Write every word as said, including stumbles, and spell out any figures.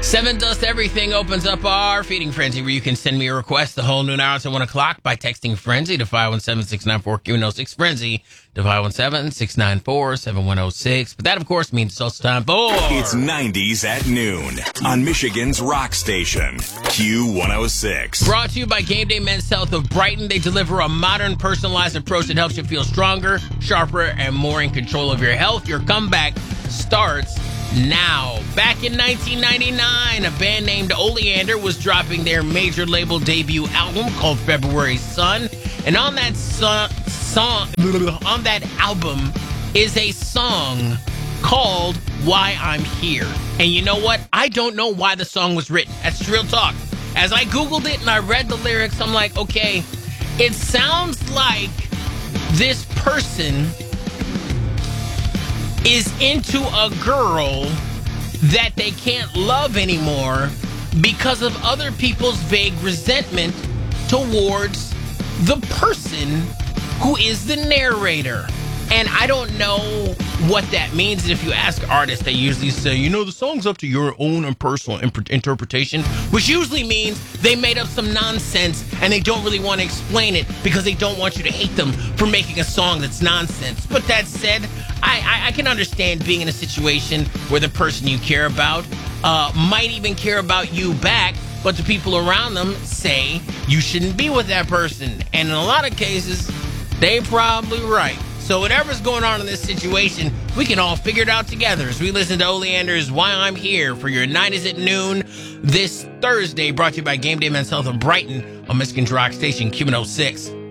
Seven Dust Everything opens up our feeding frenzy where you can send me a request the whole noon hour to one o'clock by texting Frenzy to five one seven, six nine four, Q N O six. Frenzy to five one seven, six nine four, seven one zero six. But that, of course, means it's also time for... It's nineties at noon on Michigan's rock station, Q one oh six. Brought to you by Game Day Men's Health of Brighton. They deliver a modern, personalized approach that helps you feel stronger, sharper, and more in control of your health. Your comeback starts now. Back in nineteen ninety-nine, a band named Oleander was dropping their major label debut album called February Sun. And on that so- song, on that album is a song called Why I'm Here. And you know what? I don't know why the song was written. That's real talk. As I Googled it and I read the lyrics, I'm like, okay, it sounds like this person is into a girl that they can't love anymore because of other people's vague resentment towards the person who is the narrator. And I don't know what that means. And if you ask artists, they usually say, you know, the song's up to your own and personal imp- interpretation, which usually means they made up some nonsense and they don't really want to explain it because they don't want you to hate them for making a song that's nonsense. But that said, I, I, I can understand being in a situation where the person you care about uh, might even care about you back, but the people around them say you shouldn't be with that person. And in a lot of cases, they're probably right. So whatever's going on in this situation, we can all figure it out together as we listen to Oleander's Why I'm Here for your nineties at noon this Thursday, brought to you by Game Day Men's Health of Brighton on Michigan's rock station, Q one oh six.